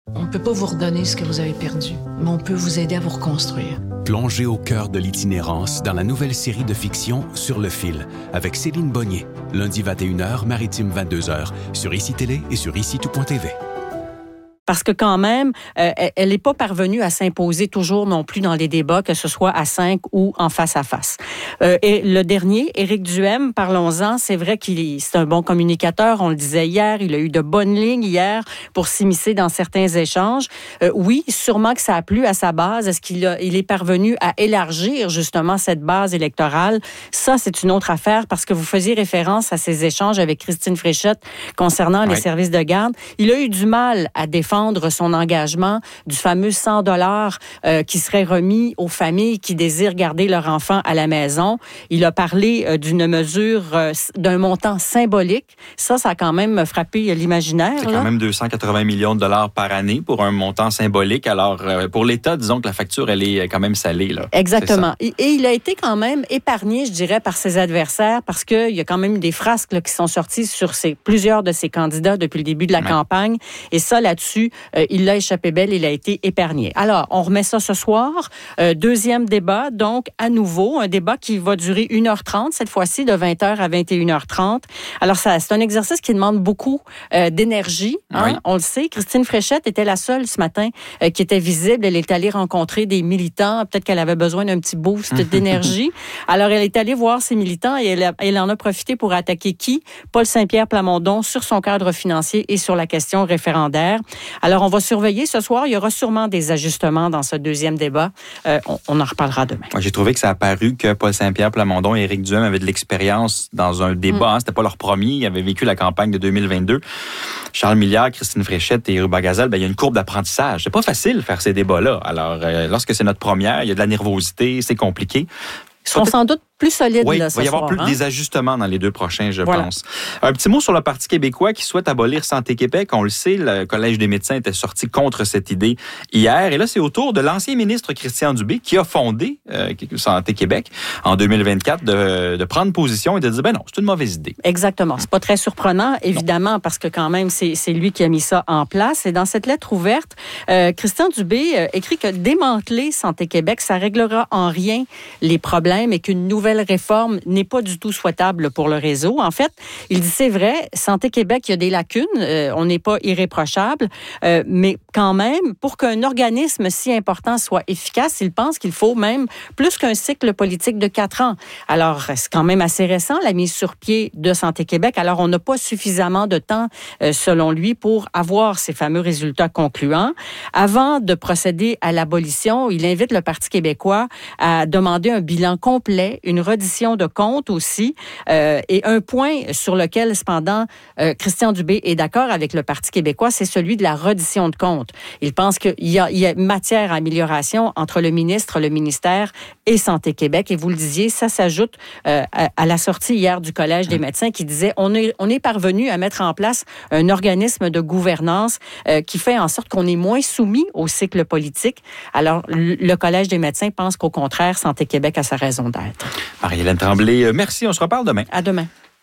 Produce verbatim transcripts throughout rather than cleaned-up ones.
On ne peut pas vous redonner ce que vous avez perdu, mais on peut vous aider à vous reconstruire. Plongez au cœur de l'itinérance dans la nouvelle série de fiction Sur le fil, avec Céline Bonnier, lundi vingt et une heures, maritime vingt-deux heures, sur I C I Télé et sur ici tout point t v. Parce que quand même, euh, elle n'est pas parvenue à s'imposer toujours non plus dans les débats, que ce soit à cinq ou en face à face. Euh, et le dernier, Éric Duhem, parlons-en, c'est vrai qu'il est, c'est un bon communicateur, on le disait hier, il a eu de bonnes lignes hier pour s'immiscer dans certains échanges. Euh, oui, sûrement que ça a plu à sa base. Est-ce qu'il a, il est parvenu à élargir justement cette base électorale? Ça, c'est une autre affaire parce que vous faisiez référence à ces échanges avec Christine Fréchette concernant oui. les services de garde. Il a eu du mal à défendre son engagement du fameux cent dollars euh, qui serait remis aux familles qui désirent garder leur enfant à la maison. Il a parlé euh, d'une mesure, euh, d'un montant symbolique. Ça, ça a quand même frappé l'imaginaire. C'est là. quand même deux cent quatre-vingts millions de dollars par année pour un montant symbolique. Alors, euh, pour l'État, disons que la facture, elle est quand même salée. Là. Exactement. Et, et il a été quand même épargné, je dirais, par ses adversaires parce qu'il y a quand même des frasques là, qui sont sorties sur ses, plusieurs de ses candidats depuis le début de la ouais. campagne. Et ça, là-dessus, Euh, il l'a échappé belle, il a été épargné. Alors, on remet ça ce soir. Euh, deuxième débat, donc, à nouveau, un débat qui va durer une heure trente, cette fois-ci, de vingt heures à vingt et une heures trente. Alors, ça, c'est un exercice qui demande beaucoup euh, d'énergie. Hein? Oui. On le sait. Christine Fréchette était la seule ce matin euh, qui était visible. Elle est allée rencontrer des militants. Peut-être qu'elle avait besoin d'un petit boost d'énergie. Alors, elle est allée voir ses militants et elle, a, elle en a profité pour attaquer qui? Paul Saint-Pierre Plamondon sur son cadre financier et sur la question référendaire. Alors, on va surveiller ce soir. Il y aura sûrement des ajustements dans ce deuxième débat. Euh, on, on en reparlera demain. Moi, j'ai trouvé que ça a paru que Paul Saint-Pierre Plamondon et Éric Duhem avaient de l'expérience dans un débat. Mm. Hein, c'était pas leur premier. Ils avaient vécu la campagne de deux mille vingt-deux. Charles Milliard, Christine Fréchette et Ruba Gazal, ben, il y a une courbe d'apprentissage. C'est pas facile de faire ces débats-là. Alors, euh, lorsque c'est notre première, il y a de la nervosité, c'est compliqué. Ils seront sans doute plus solides oui, là, ce soir. Oui, il va y avoir soir, plus hein? des ajustements dans les deux prochains, je voilà. pense. Un petit mot sur le Parti québécois qui souhaite abolir Santé Québec. On le sait, le Collège des médecins était sorti contre cette idée hier. Et là, c'est au tour de l'ancien ministre Christian Dubé, qui a fondé euh, Santé Québec en deux mille vingt-quatre, de, de prendre position et de dire, ben non, c'est une mauvaise idée. Exactement. C'est pas très surprenant, évidemment, non. parce que quand même, c'est, c'est lui qui a mis ça en place. Et dans cette lettre ouverte, euh, Christian Dubé euh, écrit que démanteler Santé Québec, ça réglera en rien les problèmes et qu'une nouvelle réforme n'est pas du tout souhaitable pour le réseau. En fait, il dit, c'est vrai, Santé Québec, il y a des lacunes, euh, on n'est pas irréprochable, euh, mais quand même, pour qu'un organisme si important soit efficace, il pense qu'il faut même plus qu'un cycle politique de quatre ans. Alors, c'est quand même assez récent, la mise sur pied de Santé Québec. Alors, on n'a pas suffisamment de temps, euh, selon lui, pour avoir ces fameux résultats concluants. Avant de procéder à l'abolition, il invite le Parti québécois à demander un bilan complet, une reddition de comptes aussi. Euh, et un point sur lequel, cependant, euh, Christian Dubé est d'accord avec le Parti québécois, c'est celui de la reddition de comptes. Il pense qu'il y a, il y a matière à amélioration entre le ministre, le ministère et Santé Québec. Et vous le disiez, ça s'ajoute euh, à, à la sortie hier du Collège des médecins qui disait on est, on est parvenu à mettre en place un organisme de gouvernance euh, qui fait en sorte qu'on est moins soumis au cycle politique. Alors, le Collège des médecins pense qu'au contraire, Santé Québec a sa raison d'être. Marie-Hélène Tremblay, merci. On se reparle demain. À demain.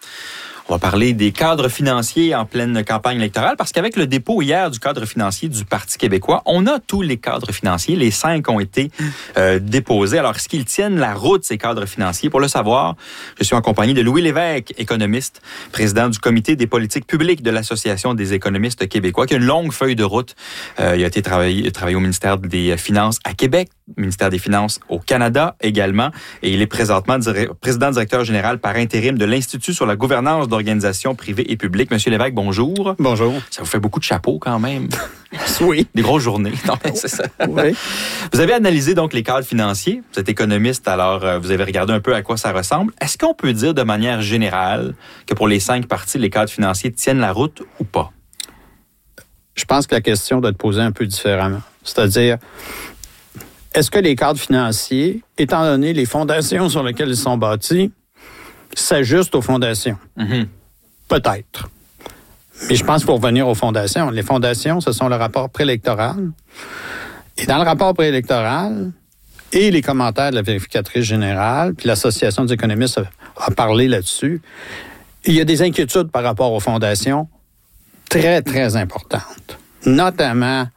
On va parler des cadres financiers en pleine campagne électorale parce qu'avec le dépôt hier du cadre financier du Parti québécois, on a tous les cadres financiers. Les cinq ont été euh, déposés. Alors, est-ce qu'ils tiennent la route, ces cadres financiers? Pour le savoir, je suis en compagnie de Louis Lévesque, économiste, président du comité des politiques publiques de l'Association des économistes québécois, qui a une longue feuille de route. Euh, il a été travaillé, travaillé au ministère des Finances à Québec, ministère des Finances au Canada également, et il est présentement dire, président directeur général par intérim de l'Institut sur la gouvernance d'organisations privées et publiques. Monsieur Lévesque, bonjour. Bonjour. Ça vous fait beaucoup de chapeaux quand même. Oui. Des grosses journées. Non, c'est ça. Oui. Vous avez analysé donc les cadres financiers. Vous êtes économiste, alors euh, vous avez regardé un peu à quoi ça ressemble. Est-ce qu'on peut dire de manière générale que pour les cinq partis, les cadres financiers tiennent la route ou pas? Je pense que la question doit être posée un peu différemment. C'est-à-dire, est-ce que les cadres financiers, étant donné les fondations sur lesquelles ils sont bâtis, s'ajustent aux fondations? Mm-hmm. Peut-être. Mais je pense qu'il faut revenir aux fondations. Les fondations, ce sont le rapport préélectoral. Et dans le rapport préélectoral et les commentaires de la vérificatrice générale, puis l'Association des économistes a, a parlé là-dessus, il y a des inquiétudes par rapport aux fondations très, très importantes. Notamment